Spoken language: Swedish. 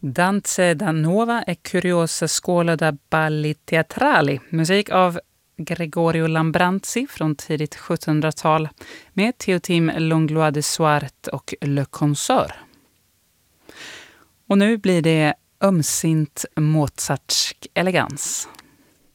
Danze da Nova e Curiosa Scuola da Balli Teatrali, musik av Gregorio Lambranzi från tidigt 1700-tal med Théotime Langlois de Swart och Le Consort. Och nu blir det ömsint Mozartsk elegans.